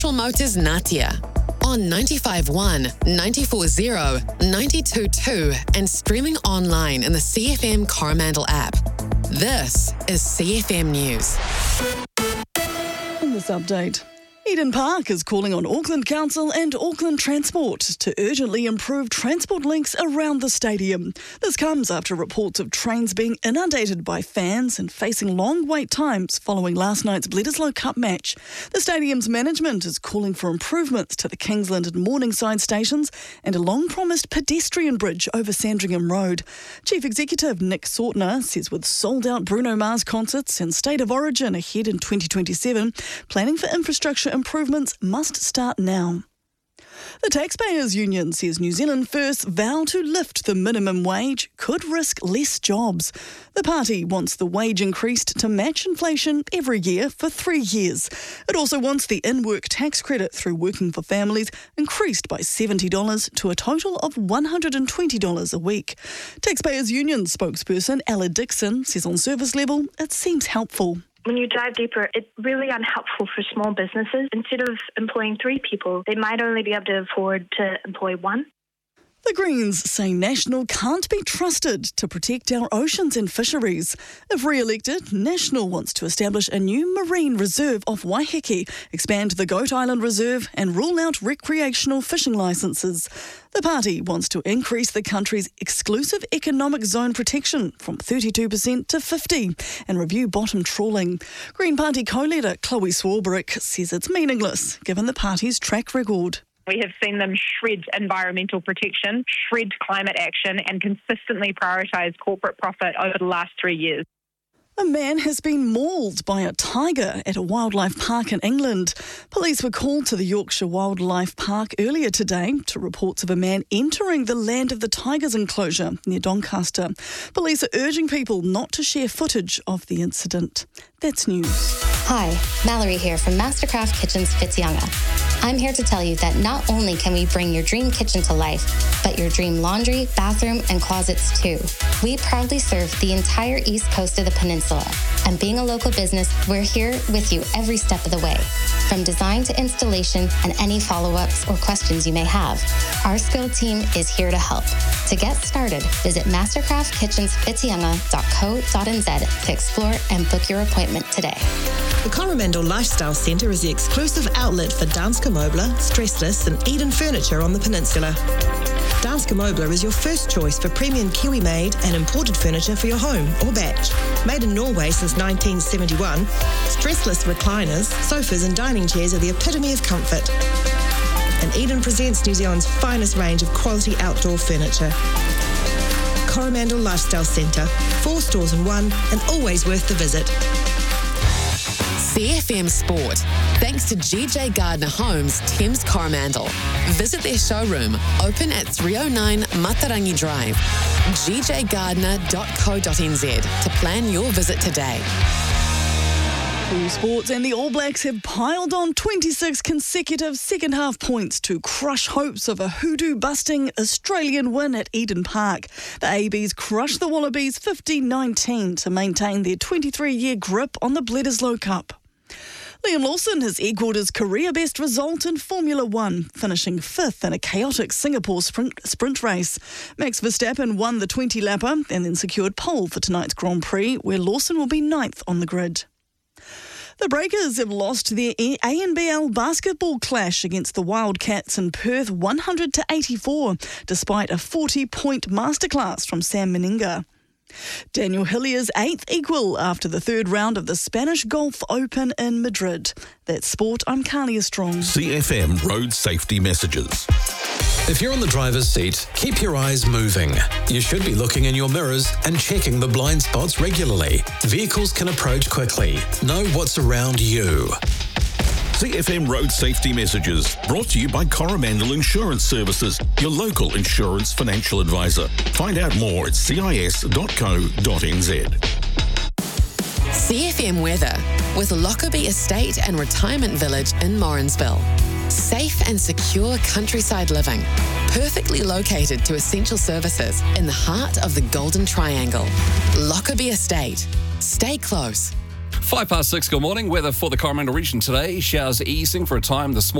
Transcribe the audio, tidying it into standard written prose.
Motors Natia on 95.1, 94.0, 92.2 and streaming online in the CFM Coromandel app. This is CFM News. In this update, Eden Park is calling on Auckland Council and Auckland Transport to urgently improve transport links around the stadium. This comes after reports of trains being inundated by fans and facing long wait times following last night's Bledisloe Cup match. The stadium's management is calling for improvements to the Kingsland and Morningside stations and a long-promised pedestrian bridge over Sandringham Road. Chief Executive Nick Sortner says with sold-out Bruno Mars concerts and State of Origin ahead in 2027, planning for infrastructure improvements must start now. The Taxpayers Union says New Zealand First's vow to lift the minimum wage could risk less jobs. The party wants the wage increased to match inflation every year for 3 years. It also wants the in-work tax credit through Working for Families increased by $70 to a total of $120 a week. Taxpayers Union spokesperson Ella Dixon says on service level it seems helpful. When you dive deeper, it's really unhelpful for small businesses. Instead of employing 3 people, they might only be able to afford to employ 1. The Greens say National can't be trusted to protect our oceans and fisheries. If re-elected, National wants to establish a new marine reserve off Waiheke, expand the Goat Island Reserve and rule out recreational fishing licences. The party wants to increase the country's exclusive economic zone protection from 32% to 50% and review bottom trawling. Green Party co-leader Chloe Swarbrick says it's meaningless given the party's track record. We have seen them shred environmental protection, shred climate action and consistently prioritise corporate profit over the last 3 years. A man has been mauled by a tiger at a wildlife park in England. Police were called to the Yorkshire Wildlife Park earlier today to reports of a man entering the Land of the Tigers enclosure near Doncaster. Police are urging people not to share footage of the incident. That's news. Hi, Mallory here from Mastercraft Kitchens Whitianga. I'm here to tell you that not only can we bring your dream kitchen to life, but your dream laundry, bathroom, and closets too. We proudly serve the entire east coast of the peninsula. And being a local business, we're here with you every step of the way. From design to installation and any follow-ups or questions you may have, our skilled team is here to help. To get started, visit mastercraftkitchenswhitianga.co.nz to explore and book your appointment today. The Coromandel Lifestyle Centre is the exclusive outlet for Danske Møbler, Stressless and Eden Furniture on the peninsula. Danske Møbler is your first choice for premium Kiwi-made and imported furniture for your home or batch. Made in Norway since 1971, stressless recliners, sofas and dining chairs are the epitome of comfort. And Eden presents New Zealand's finest range of quality outdoor furniture. Coromandel Lifestyle Centre, 4 stores in 1 and always worth the visit. CFM Sport, thanks to GJ Gardner Homes, Thames Coromandel. Visit their showroom, open at 309 Matarangi Drive, gjgardner.co.nz to plan your visit today. Full sports and the All Blacks have piled on 26 consecutive second-half points to crush hopes of a hoodoo-busting Australian win at Eden Park. The ABs crushed the Wallabies 15-19 to maintain their 23-year grip on the Bledisloe Cup. Liam Lawson has equalled his career-best result in Formula One, finishing 5th in a chaotic Singapore sprint race. Max Verstappen won the 20-lapper and then secured pole for tonight's Grand Prix, where Lawson will be 9th on the grid. The Breakers have lost their ANBL basketball clash against the Wildcats in Perth 100-84, despite a 40-point masterclass from Sam Meninga. Daniel Hillier's 8th equal after the 3rd round of the Spanish Golf Open in Madrid. That's sport, I'm Carlia Strong. CFM Road Safety Messages. If you're in the driver's seat, keep your eyes moving. You should be looking in your mirrors and checking the blind spots regularly. Vehicles can approach quickly. Know what's around you. CFM Road Safety Messages, brought to you by Coromandel Insurance Services, your local insurance financial advisor. Find out more at cis.co.nz. CFM weather with Lockerbie Estate and Retirement Village in Morrinsville. Safe and secure countryside living, perfectly located to essential services in the heart of the Golden Triangle. Lockerbie Estate. Stay close. 6:05, good morning. Weather for the Coromandel region today. Showers easing for a time this morning.